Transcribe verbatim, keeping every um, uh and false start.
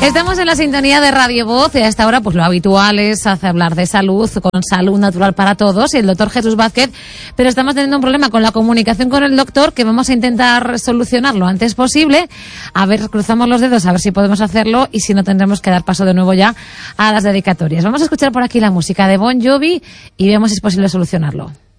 Estamos en la sintonía de Radio Voz y a esta hora pues lo habitual es hacer hablar de salud, con salud natural para todos y el doctor Jesús Vázquez, pero estamos teniendo un problema con la comunicación con el doctor que vamos a intentar solucionar lo antes posible. A ver, cruzamos los dedos a ver si podemos hacerlo y si no tendremos que dar paso de nuevo ya a las dedicatorias. Vamos a escuchar por aquí la música de Bon Jovi y vemos si es posible solucionarlo.